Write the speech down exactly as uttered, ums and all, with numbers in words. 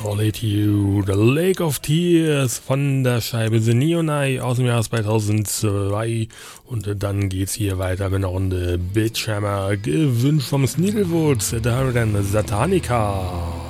Solitude, The Lake of Tears von der Scheibe The Neon Eye aus dem Jahr zweitausendzwei. Und dann geht's hier weiter mit einer Runde Bitchhammer, gewünscht vom Sneedlewood, The Hurricane Satanica.